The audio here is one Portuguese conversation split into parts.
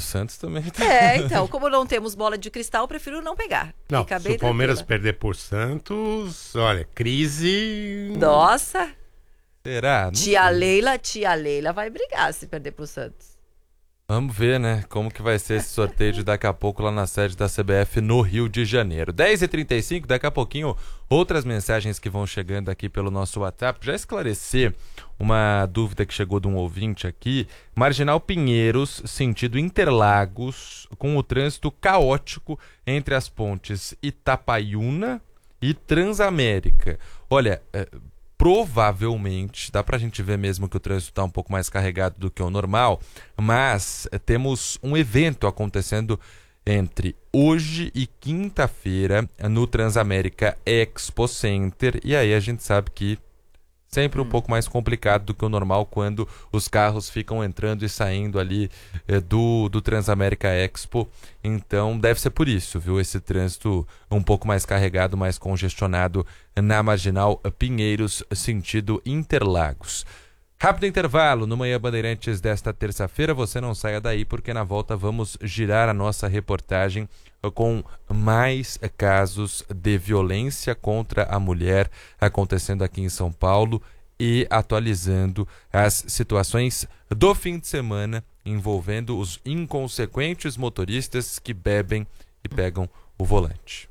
Santos também. Então, como não temos bola de cristal, eu prefiro não pegar. Não, Fica se bem o Palmeiras tranquila. perder por Santos, olha, crise... Nossa, Será? Não tia sei. Leila vai brigar se perder pro Santos. Vamos ver, né? Como que vai ser esse sorteio de daqui a pouco lá na sede da CBF no Rio de Janeiro. 10h35, daqui a pouquinho, outras mensagens que vão chegando aqui pelo nosso WhatsApp. Já esclarecer uma dúvida que chegou de um ouvinte aqui. Marginal Pinheiros, sentido Interlagos, com o trânsito caótico entre as pontes Itapaiuna e Transamérica. Olha, provavelmente, dá pra gente ver mesmo que o trânsito tá um pouco mais carregado do que o normal, mas temos um evento acontecendo entre hoje e quinta-feira no Transamérica Expo Center, e aí a gente sabe que sempre um pouco mais complicado do que o normal quando os carros ficam entrando e saindo ali do Transamérica Expo. Então deve ser por isso, viu? Esse trânsito um pouco mais carregado, mais congestionado na Marginal Pinheiros, sentido Interlagos. Rápido intervalo no Manhã Bandeirantes desta terça-feira. Você não saia daí, porque na volta vamos girar a nossa reportagem com mais casos de violência contra a mulher acontecendo aqui em São Paulo e atualizando as situações do fim de semana envolvendo os inconsequentes motoristas que bebem e pegam o volante.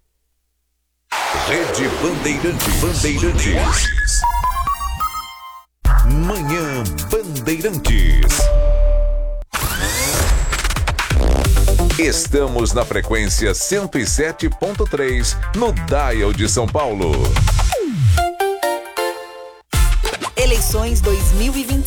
Rede Bandeirantes. Manhã Bandeirantes. Estamos na frequência 107.3 no Dial de São Paulo. Eleições 2025.